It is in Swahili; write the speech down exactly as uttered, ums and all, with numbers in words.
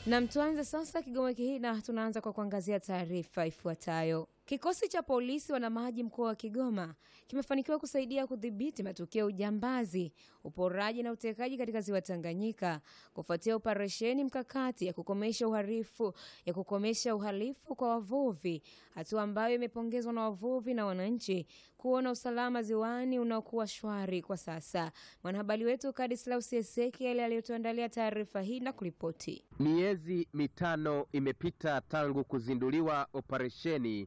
Na mtuanze sasa Kigoma wiki hii na tunaanza kwa kuangazia taarifa ifuatayo. Kikosi cha polisi wanamaji mkoa wa Kigoma kimefanikiwa kusaidia kudhibiti matukio ya ujambazi, uporaji na utekaji katika ziwa Tanganyika kufuatia operesheni mkakati ya kukomesha uhalifu ya kukomesha uhalifu kwa wavuvi, hatua ambayo imepongezwa na wavuvi na wananchi kuona usalama ziwani unaokuwa shwari kwa sasa. Mwanahabari wetu Kadislaus Ezekiel aliyotuandalia taarifa hii na kuripoti. Miezi mitano imepita tangu kuzinduliwa operesheni